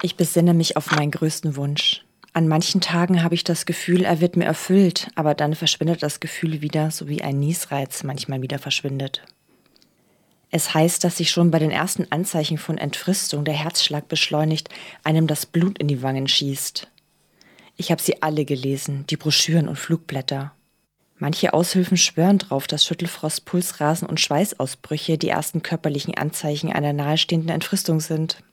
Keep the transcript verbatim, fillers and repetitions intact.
Ich besinne mich auf meinen größten Wunsch. An manchen Tagen habe ich das Gefühl, er wird mir erfüllt, aber dann verschwindet das Gefühl wieder, so wie ein Niesreiz manchmal wieder verschwindet. Es heißt, dass sich schon bei den ersten Anzeichen von Entfristung der Herzschlag beschleunigt, einem das Blut in die Wangen schießt. Ich habe sie alle gelesen, die Broschüren und Flugblätter. Manche Aushilfen schwören drauf, dass Schüttelfrost, Pulsrasen und Schweißausbrüche die ersten körperlichen Anzeichen einer nahestehenden Entfristung sind.